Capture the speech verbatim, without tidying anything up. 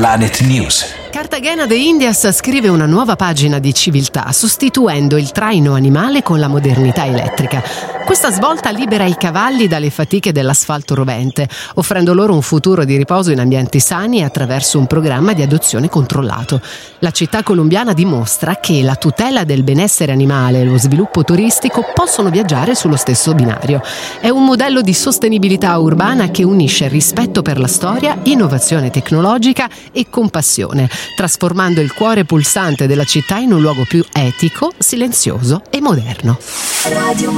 Planet News. Cartagena de Indias scrive una nuova pagina di civiltà, sostituendo il traino animale con la modernità elettrica. Questa svolta libera i cavalli dalle fatiche dell'asfalto rovente, offrendo loro un futuro di riposo in ambienti sani attraverso un programma di adozione controllato. La città colombiana dimostra che la tutela del benessere animale e lo sviluppo turistico possono viaggiare sullo stesso binario. È un modello di sostenibilità urbana che unisce rispetto per la storia, innovazione tecnologica e compassione, trasformando il cuore pulsante della città in un luogo più etico, silenzioso e moderno. Radio